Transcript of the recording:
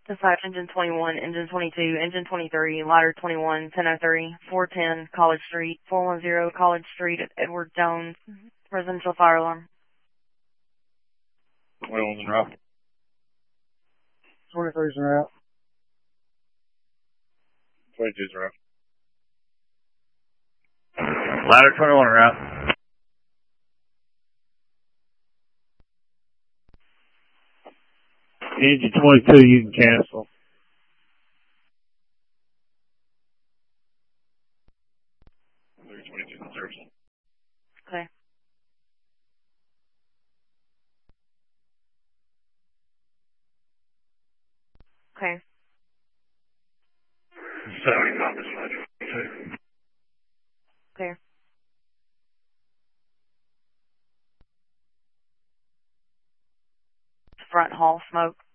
Dispatch engine 21, engine 22, engine 23, ladder 21, 1003, 410 College Street, 410 College Street at Edward Jones, residential fire alarm. 21's en route. 23's en route. 22's en route. Ladder 21 en route. Engine 22, you can cancel. Okay. Okay. 75 is 22. Okay. Front hall smoke.